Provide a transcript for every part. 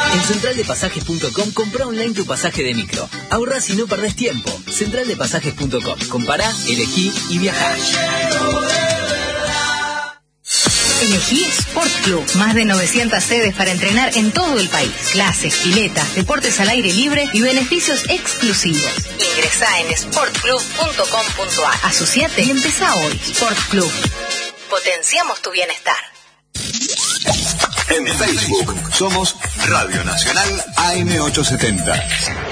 En centraldepasajes.com comprá online tu pasaje de micro. Ahorrás y no perdés tiempo. Centraldepasajes.com. Compará, elegí y viajá. Elegí Sport Club. Más de 900 sedes para entrenar en todo el país. Clases, piletas, deportes al aire libre y beneficios exclusivos. Ingresá en sportclub.com.ar. Asociate y empezá hoy. Sport Club. Potenciamos tu bienestar. En Facebook somos Radio Nacional AM870.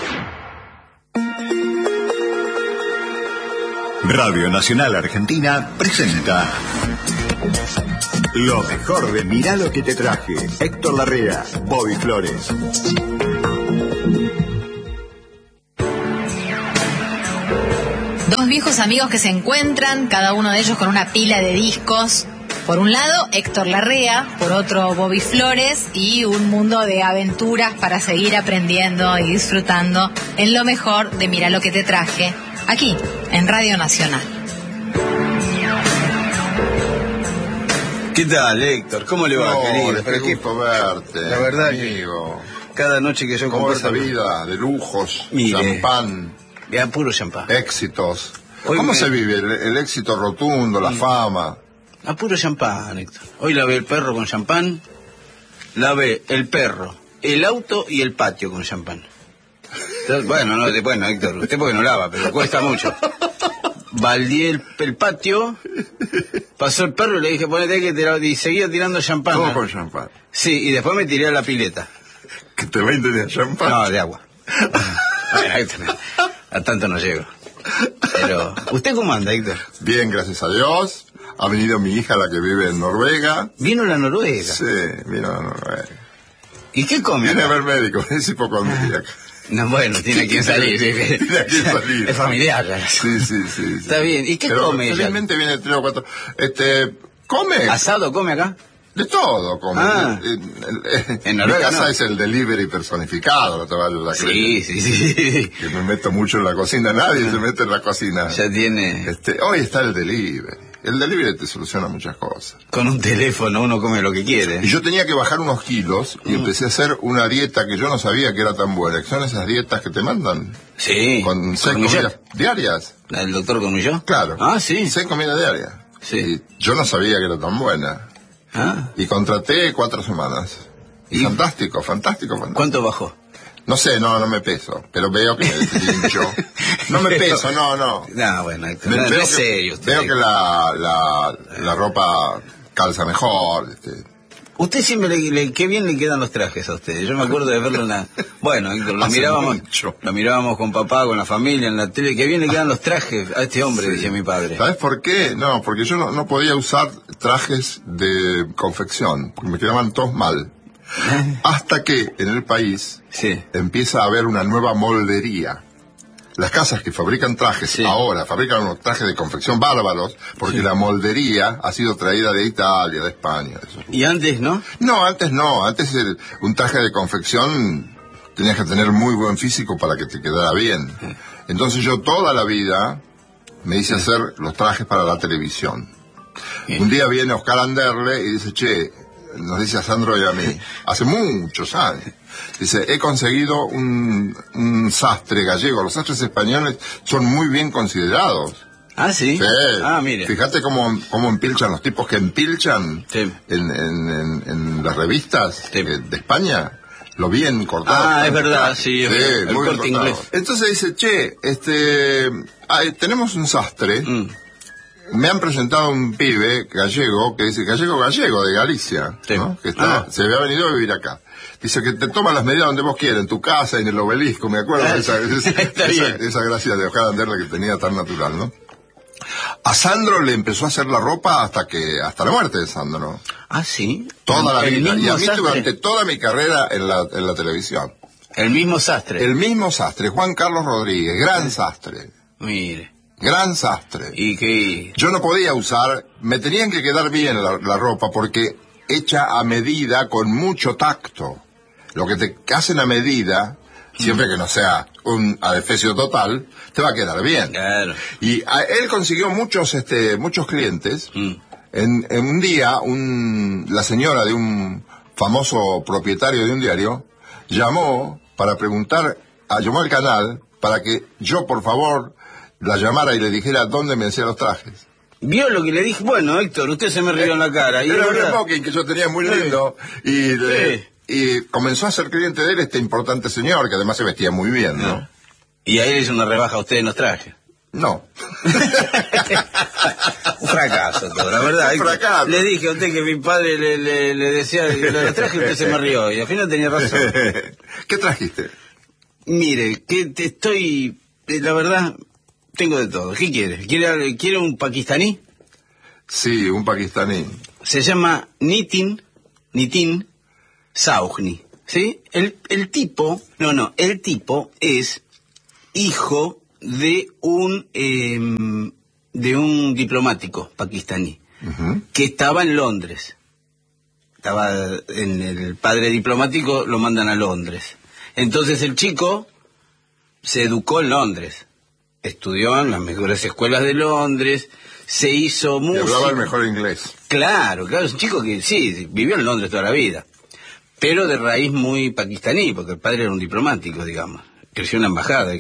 Radio Nacional Argentina presenta lo mejor de Mirá lo que te traje. Héctor Larrea, Bobby Flores. Dos viejos amigos que se encuentran, cada uno de ellos con una pila de discos. Por un lado, Héctor Larrea, por otro, Bobby Flores, y un mundo de aventuras para seguir aprendiendo y disfrutando en lo mejor de Mirá lo que te traje, aquí, en Radio Nacional. ¿Qué tal, Héctor? ¿Cómo le va, querido? Qué gusto verte. La verdad, amigo. Cada noche que yo ¿Cómo comparto... esa vida de lujos, Mire, champán, puro champán. éxitos? Hoy ¿Cómo me- se vive el éxito rotundo, la fama? A puro champán, Héctor. Hoy lavé el perro con champán, lavé el perro, el auto y el patio con champán. Bueno, Héctor, usted porque no lava, pero cuesta mucho. Baldeé el patio, pasó el perro y le dije, ponete ahí que y seguía tirando champán. ¿Cómo con champán? Sí, y después me tiré a la pileta. ¿Que te 20 de champán? No, de agua. Bueno, Héctor, a tanto no llego. Pero, ¿usted cómo anda, Héctor? Bien, gracias a Dios. Ha venido mi hija, la que vive en Noruega. ¿Vino la Noruega? Sí, vino a Noruega. ¿Y qué come? Viene a acá? ver médico, es hipocondríaca. No, bueno, tiene quien salir. Tiene a quien salir. Es familiar. Sí. Está bien. ¿Y qué Pero come ella? felizmente viene 3 o 4. Come. ¿Asado come acá? De todo, como Ah. En Noruega, mi casa no. es el delivery personificado, no te vayas a creer. Sí. Que me meto mucho en la cocina, nadie se mete en la cocina. Ya tiene... Hoy está el delivery. El delivery te soluciona muchas cosas. Con un teléfono uno come lo que quiere. Y yo tenía que bajar unos kilos y empecé a hacer una dieta que yo no sabía que era tan buena. Que son esas dietas que te mandan Sí. con 6 comidas diarias. ¿La del doctor Conuyó? Claro. Ah, sí. 6 comidas diarias. Sí. Y yo no sabía que era tan buena. Ah. Y contraté 4 semanas. Y ¿Y? fantástico. ¿Cuánto bajó? No sé, no me peso, pero veo que me hincho. No me peso, no. No, bueno, Héctor, Veo no que- es serio usted. Veo que la ropa calza mejor. Usted siempre qué bien le quedan los trajes a usted. Yo me acuerdo de verlo en la... Bueno, Héctor, Hace mucho. lo mirábamos con papá, con la familia, en la tele. Qué bien le quedan los trajes a este hombre, decía mi padre. ¿Sabes por qué? No, porque yo no podía usar trajes de confección, porque me quedaban todos mal. Hasta que en el país Sí. empieza a haber una nueva moldería. Las casas que fabrican trajes Sí. ahora fabrican unos trajes de confección bárbaros, porque la moldería ha sido traída de Italia, de España. De esos Y antes, ¿no? No, antes no. Antes un traje de confección tenías que tener muy buen físico para que te quedara bien. Entonces yo toda la vida me hice hacer los trajes para la televisión. Bien. Un día viene Oscar Anderle y dice, che, nos dice a Sandro y a mí, hace muchos años, dice, he conseguido un sastre gallego. Los sastres españoles son muy bien considerados. Ah, sí. Sí. Ah, mire. Fíjate cómo empilchan los tipos que empilchan Sí. en las revistas Sí. de España. Lo bien cortado. Ah, es verdad, sí, es verdad. El muy bien Corte cortado. Inglés. Entonces dice, che, tenemos un sastre. Mm. Me han presentado un pibe gallego que dice, gallego de Galicia, Sí. ¿no? Que se había venido a vivir acá. Dice que te toma las medidas donde vos quieras, en tu casa, en el obelisco, me acuerdo de Está bien. esa gracia de Oscar Anderle que tenía tan natural, ¿no? A Sandro le empezó a hacer la ropa hasta la muerte de Sandro. Ah, sí. Toda la El vida. mismo Y a mí sastre. durante toda mi carrera en la televisión. El mismo sastre. El mismo sastre, Juan Carlos Rodríguez, gran sastre. Mire. Gran sastre. Y que... Yo no podía usar, me tenían que quedar bien la ropa porque hecha a medida con mucho tacto. Lo que te hacen a medida, siempre que no sea un adefesio total, te va a quedar bien. Claro. Y él consiguió muchos clientes. En un día, la señora de un famoso propietario de un diario llamó al canal para que yo, por favor, la llamara y le dijera dónde me hacía los trajes. ¿Vio lo que le dije? Bueno, Héctor, usted se me rió en la cara. Era un smoking que yo tenía muy lindo. Sí. Y comenzó a ser cliente de él este importante señor, que además se vestía muy bien, ¿no? Y ahí le hizo una rebaja a usted en los trajes. No. Un fracaso todo, la verdad. Un fracaso. Le dije a usted que mi padre le decía lo de traje y usted se me rió. Y al final tenía razón. ¿Qué trajiste? Mire, la verdad, tengo de todo. ¿Qué quiere? ¿Quiere un pakistaní? Sí, un pakistaní. Se llama Nitin Sauhni, ¿sí? El tipo es hijo de un diplomático pakistaní que estaba en Londres. El padre diplomático lo mandan a Londres. Entonces el chico se educó en Londres, estudió en las mejores escuelas de Londres, se hizo músico. Y hablaba el mejor inglés. Claro, es un chico que sí, vivió en Londres toda la vida, pero de raíz muy pakistaní, porque el padre era un diplomático, digamos. Creció en la embajada.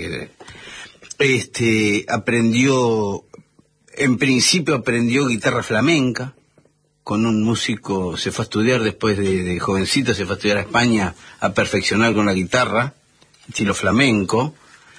En principio aprendió guitarra flamenca con un músico. Se fue a estudiar después de jovencito, se fue a estudiar a España a perfeccionar con la guitarra, estilo flamenco.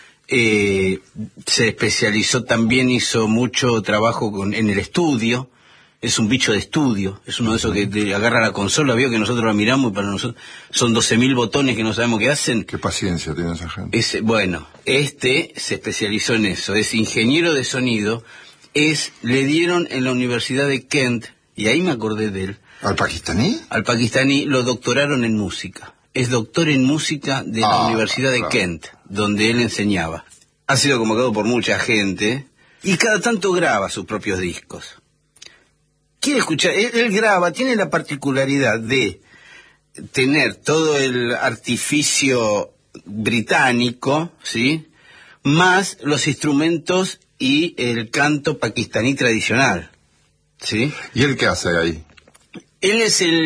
Se especializó también, hizo mucho trabajo en el estudio. Es un bicho de estudio, es uno de esos que te agarra la consola, vio que nosotros la miramos y para nosotros son 12.000 botones que no sabemos qué hacen. Qué paciencia tiene esa gente. Se especializó en eso, es ingeniero de sonido, le dieron en la Universidad de Kent, y ahí me acordé de él. ¿Al pakistaní? Al pakistaní lo doctoraron en música. Es doctor en música de la Universidad de Kent, donde él enseñaba. Ha sido convocado por mucha gente y cada tanto graba sus propios discos. Quiere escuchar, él graba, tiene la particularidad de tener todo el artificio británico, ¿sí? Más los instrumentos y el canto pakistaní tradicional, ¿sí? ¿Y él qué hace ahí? Él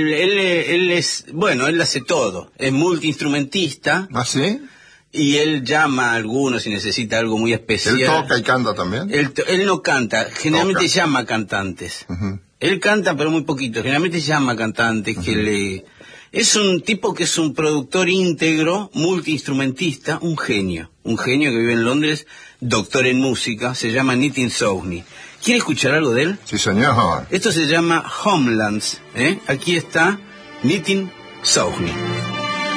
hace todo, es multiinstrumentista. ¿Ah, sí? Y él llama a algunos si necesita algo muy especial. ¿Él toca y canta también? Él no canta, generalmente llama cantantes. Él canta, pero muy poquito. Generalmente llama cantantes Es un tipo que es un productor íntegro, multiinstrumentista, un genio que vive en Londres, doctor en música, se llama Nitin Sauhni. ¿Quiere escuchar algo de él? Sí, señor. Esto se llama Homelands, ¿eh? Aquí está Nitin Sauhni.